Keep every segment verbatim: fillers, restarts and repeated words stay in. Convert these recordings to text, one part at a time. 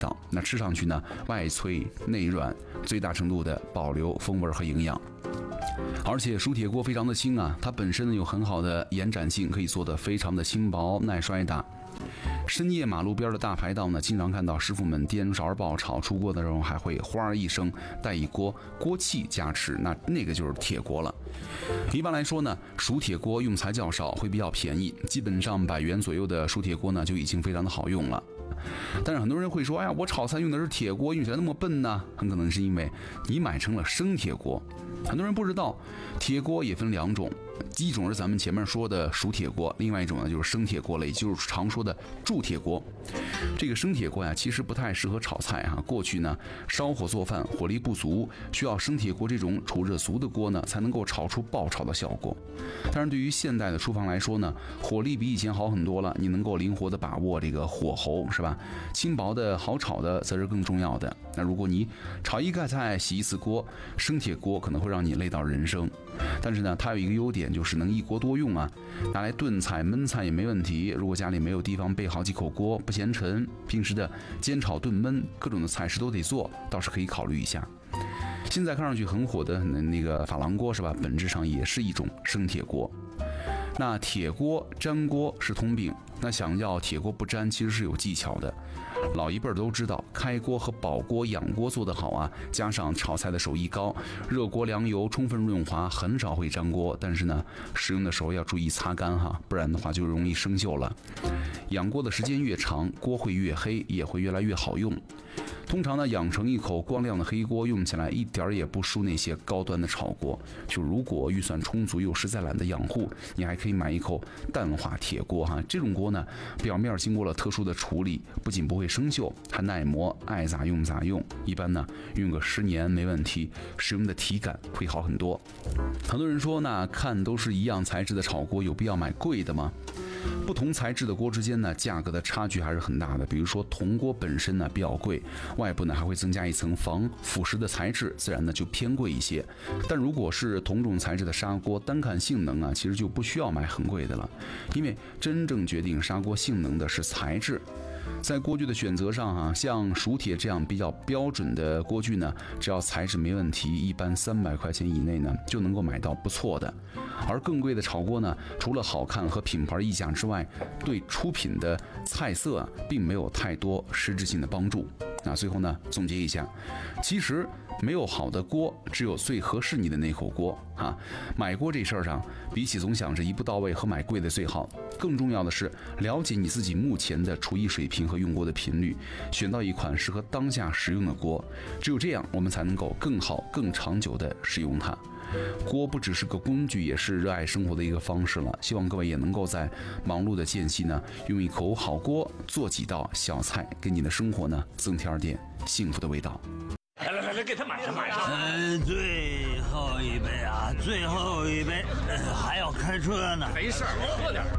道。那吃上去呢，外脆内软，最大程度的保留风味和营养。而且熟铁锅非常的轻啊，它本身呢有很好的延展性，可以做得非常的轻薄耐摔打。深夜马路边的大排档呢，经常看到师傅们颠勺爆炒，出锅的时候还会哗一声带一锅锅气加持，那那个就是铁锅了。一般来说呢，熟铁锅用材较少，会比较便宜，基本上百元左右的熟铁锅呢就已经非常的好用了。但是很多人会说，哎呀，我炒菜用的是铁锅，用起来那么笨呢？很可能是因为你买成了生铁锅。很多人不知道，铁锅也分两种，一种是咱们前面说的熟铁锅，另外一种呢就是生铁锅了，也就是常说的铸铁锅。这个生铁锅呀，其实不太适合炒菜啊。过去呢，烧火做饭火力不足，需要生铁锅这种储热足的锅呢，才能够炒出爆炒的效果。但是对于现代的厨房来说呢，火力比以前好很多了，你能够灵活的把握这个火候，是吧？轻薄的好炒的则是更重要的。那如果你炒一个菜洗一次锅，生铁锅可能会让你累到人生。但是呢，它有一个优点，就是能一锅多用啊，拿来炖菜焖菜也没问题。如果家里没有地方备好几口锅，不嫌沉，平时的煎炒炖焖各种的菜式都得做，倒是可以考虑一下。现在看上去很火的那个珐琅锅是吧，本质上也是一种生铁锅。那铁锅粘锅是通病，那想要铁锅不粘其实是有技巧的。老一辈儿都知道，开锅和保锅养锅做得好啊，加上炒菜的手艺高，热锅凉油充分润滑，很少会粘锅。但是呢，使用的时候要注意擦干哈，不然的话就容易生锈了。养锅的时间越长，锅会越黑，也会越来越好用。通常呢，养成一口光亮的黑锅，用起来一点也不输那些高端的炒锅。就如果预算充足又实在懒得养护，你还可以买一口淡化铁锅哈。这种锅呢，表面经过了特殊的处理，不仅不会生锈，还耐磨，爱咋用咋用。一般呢，用个十年没问题，使用的体感会好很多。很多人说，那看都是一样材质的炒锅，有必要买贵的吗？不同材质的锅之间呢，价格的差距还是很大的。比如说铜锅本身呢比较贵，外部呢还会增加一层防腐蚀的材质，自然呢就偏贵一些。但如果是同种材质的砂锅，单看性能啊，其实就不需要买很贵的了，因为真正决定砂锅性能的是材质。在锅具的选择上啊，像熟铁这样比较标准的锅具呢，只要材质没问题，一般三百块钱以内呢就能够买到不错的。而更贵的炒锅呢，除了好看和品牌溢价之外，对出品的菜色啊，并没有太多实质性的帮助。那最后呢，总结一下，其实没有好的锅，只有最合适你的那口锅啊。买锅这事儿上，比起总想着一步到位和买贵的最好，更重要的是了解你自己目前的厨艺水平和用锅的频率，选到一款适合当下使用的锅。只有这样，我们才能够更好、更长久地使用它。锅不只是个工具，也是热爱生活的一个方式了。希望各位也能够在忙碌的间隙呢，用一口好锅做几道小菜，给你的生活呢增添点幸福的味道。 来来来来，给他买上买上。 呃，最后一杯啊，最后一杯，呃、还要开车呢。 没事，喝点。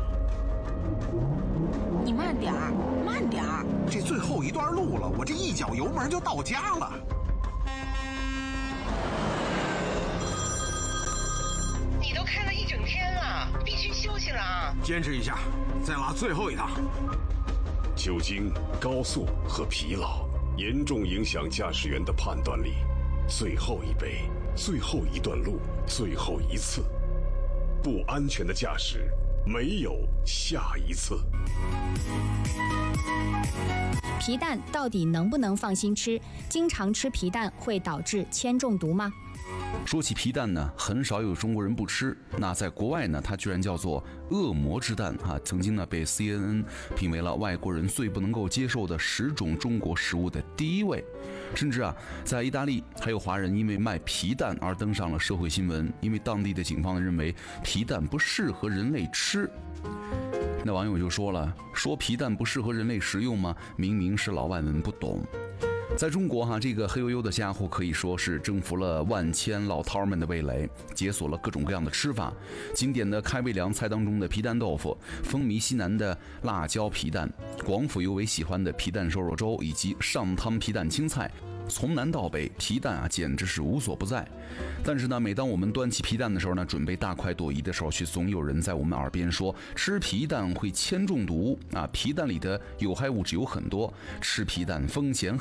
你慢点儿，慢点儿。 这最后一段路了，我这一脚油门就到家了。 你都开了一整天了，必须休息了啊！ 坚持一下，再拉最后一趟。 酒精、高速和疲劳严重影响驾驶员的判断力。最后一杯，最后一段路，最后一次。不安全的驾驶，没有下一次。 皮蛋到底能不能放心吃？经常吃皮蛋会导致铅中毒吗？ 说起皮蛋呢，很少有中国人不吃。那在国外呢，它居然叫做恶魔之蛋啊！曾经呢被 C N N 评为了外国人最不能够接受的十种中国食物的第一位。甚至啊，在意大利还有华人因为卖皮蛋而登上了社会新闻，因为当地的警方认为皮蛋不适合人类吃。那网友就说了，说皮蛋不适合人类食用吗？明明是老外们不懂。 在中国哈，这个黑黝黝的家伙可以说是征服了万千老饕们的味蕾，解锁了各种各样的吃法。经典的开胃凉菜当中的皮蛋豆腐，风靡西南的辣椒皮蛋，广府尤为喜欢的皮蛋瘦肉粥，以及上汤皮蛋青菜。从南到北，皮蛋啊简直是无所不在。但是呢，每当我们端起皮蛋的时候呢，准备大快朵颐的时候，却总有人在我们耳边说，吃皮蛋会铅中毒啊，皮蛋里的有害物质有很多，吃皮蛋风险